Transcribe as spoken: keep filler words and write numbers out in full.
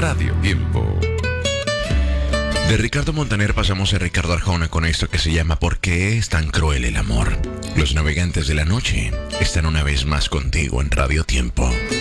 Radio Tiempo. De Ricardo Montaner pasamos a Ricardo Arjona con esto que se llama ¿Por qué es tan cruel el amor? Los navegantes de la noche están una vez más contigo en Radio Tiempo.